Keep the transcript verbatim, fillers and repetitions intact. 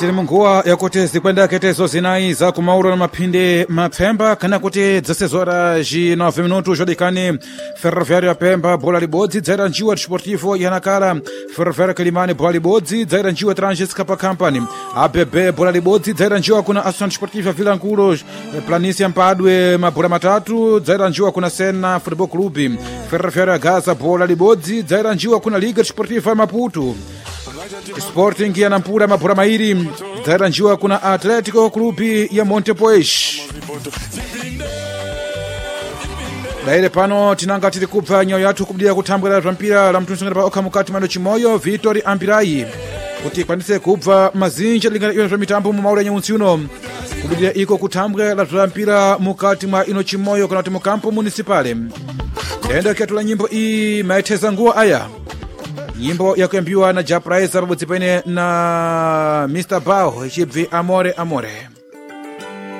tiri munguwa yakuti zikwenda ketezo zinayi za kumauro na maphinde mapfemba kana kuti dzasezora ji nove minutos jodikani ferroviário ya Pemba bola libodzi dzaira njiwa desportivo yanakala ferroviário Kilimani bola libodzi dzaira njiwa Tranches Kapa Company A B B bola libodzi dzaira njiwa kuna Associação Desportiva Vilanculo Planícia Mpadwe mabola matatu dzaira njiwa kuna Sena Futebol Clube ferroviário ya Gaza bola libodzi dzaira njiwa kuna Liga Desportiva ya Maputo Sporting ya Nampula mabora mairi dzaira njiwa kuna Atletico Clube ya Montepuez. Daire pano tinanga tiri kupha nyayo yathu kubudira kuthambwera la mpira la mtunzungana pa okha mukati mano chimoyo Vitor Ambirai kuti kwanise kubva mazinja lingana iyo mitambo mu maula nyamunsi uno kubudira iko kuthambwera la mpira mukati mwa ino chimoyo kana kuti mukampo municipale. Ndenda ketula nyimbo iyi maetheza nguwa aya nyimbo yakuyambiwa na Japraiza pabodzi pene na mister Bao ichibvi Amore Amore.